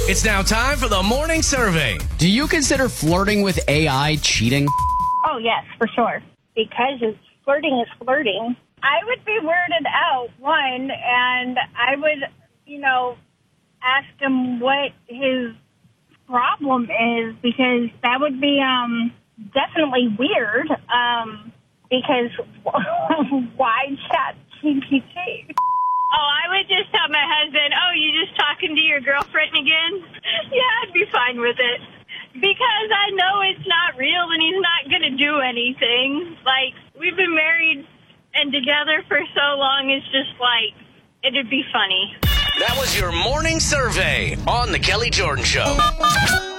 It's now time for the morning survey. Do you consider flirting with AI cheating? Oh, yes, for sure. Because flirting is flirting. I would be weirded out, one, and I would, ask him what his problem is, because that would be definitely weird, because why chat GPT? Oh, I would just tell my husband, you just talking to your girlfriend again? Yeah, I'd be fine with it. Because I know it's not real and he's not going to do anything. Like, we've been married and together for so long, it's just like, it'd be funny. That was your morning survey on The Kelly Jordan Show.